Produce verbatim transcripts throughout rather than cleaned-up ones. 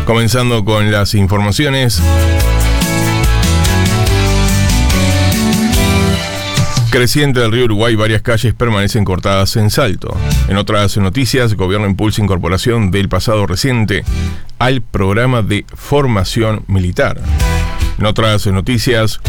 Comenzando con las informaciones. Creciente del río Uruguay, varias calles permanecen cortadas en Salto. En otras noticias, gobierno impulsa incorporación del pasado reciente al programa de formación militar. En otras noticias,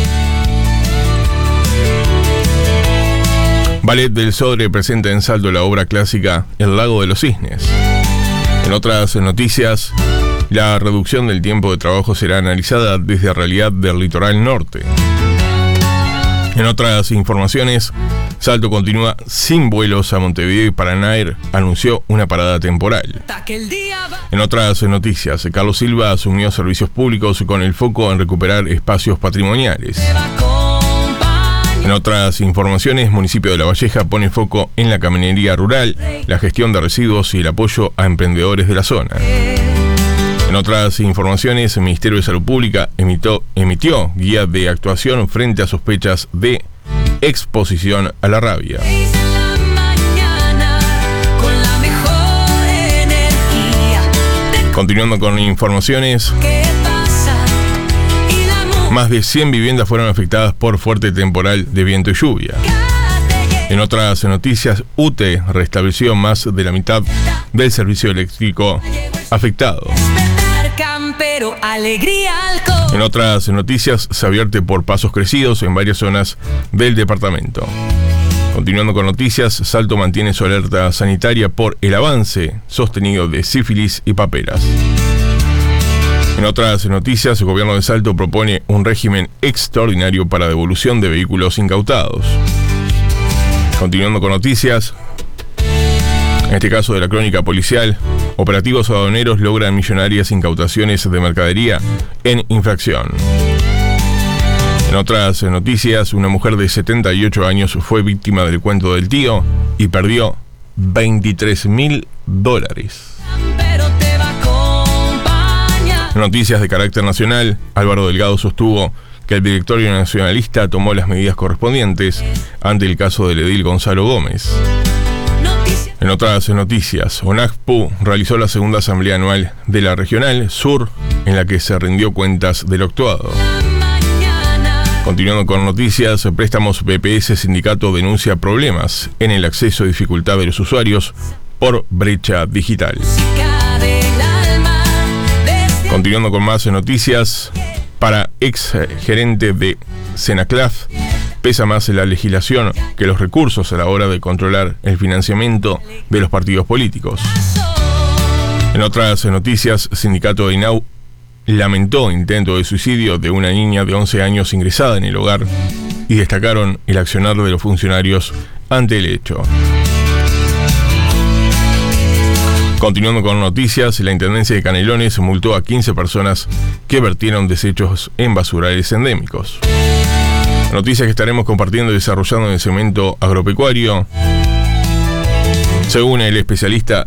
Ballet del Sodre presenta en Salto la obra clásica El Lago de los Cisnes. En otras noticias, la reducción del tiempo de trabajo será analizada desde la realidad del litoral norte. En otras informaciones, Salto continúa sin vuelos a Montevideo y Paranair anunció una parada temporal. En otras noticias, Carlos Silva asumió servicios públicos con el foco en recuperar espacios patrimoniales. En otras informaciones, municipio de La Valleja pone foco en la caminería rural, la gestión de residuos y el apoyo a emprendedores de la zona. En otras informaciones, el Ministerio de Salud Pública emitió, emitió guía de actuación frente a sospechas de exposición a la rabia. Continuando con informaciones, más de cien viviendas fueron afectadas por fuerte temporal de viento y lluvia. En otras noticias, U T E restableció más de la mitad del servicio eléctrico afectado. En otras noticias, se advierte por pasos crecidos en varias zonas del departamento. Continuando con noticias, Salto mantiene su alerta sanitaria por el avance sostenido de sífilis y paperas. En otras noticias, el gobierno de Salto propone un régimen extraordinario para devolución de vehículos incautados. Continuando con noticias, en este caso de la crónica policial, operativos aduaneros logran millonarias incautaciones de mercadería en infracción. En otras noticias, una mujer de setenta y ocho años fue víctima del cuento del tío y perdió veintitrés mil dólares. Noticias de carácter nacional, Álvaro Delgado sostuvo que el directorio nacionalista tomó las medidas correspondientes ante el caso del edil Gonzalo Gómez. En otras noticias, ONACPU realizó la segunda asamblea anual de la Regional Sur, en la que se rindió cuentas del actuado. Continuando con noticias, préstamos B P S Sindicato denuncia problemas en el acceso y dificultad de los usuarios por brecha digital. Continuando con más noticias, para ex gerente de Senaclaf, pesa más la legislación que los recursos a la hora de controlar el financiamiento de los partidos políticos. En otras noticias, Sindicato de INAU lamentó intento de suicidio de una niña de once años ingresada en el hogar y destacaron el accionar de los funcionarios ante el hecho. Continuando con noticias, la Intendencia de Canelones multó a quince personas que vertieron desechos en basurales endémicos. Noticias que estaremos compartiendo y desarrollando en el segmento agropecuario. Según el especialista